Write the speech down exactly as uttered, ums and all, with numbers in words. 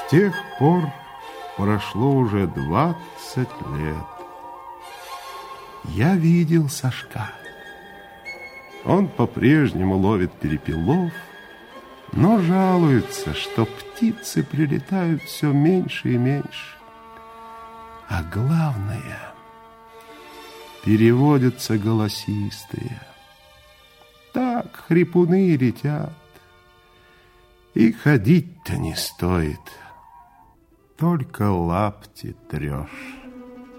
тех пор прошло уже двадцать лет. Я видел Сашка. Он по-прежнему ловит перепелов, но жалуется, что птицы прилетают все меньше и меньше. А главное, переводятся голосистые. Так хрипуны летят. И ходить-то не стоит, только лапти трешь.